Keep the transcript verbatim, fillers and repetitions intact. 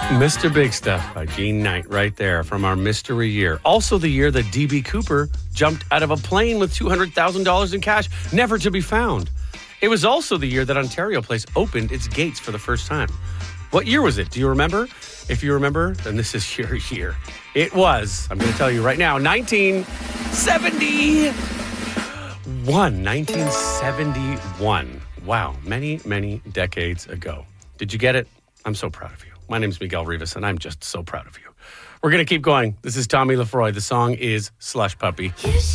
Mister Big Stuff by Gene Knight right there from our mystery year. Also the year that D B. Cooper jumped out of a plane with two hundred thousand dollars in cash, never to be found. It was also the year that Ontario Place opened its gates for the first time. What year was it? Do you remember? If you remember, then this is your year. It was, I'm going to tell you right now, nineteen seventy-one. nineteen seventy-one. Wow, many, many decades ago. Did you get it? I'm so proud of you. My name's Miguel Rivas, and I'm just so proud of you. We're going to keep going. This is Tommy Lefroy. The song is Slush Puppy.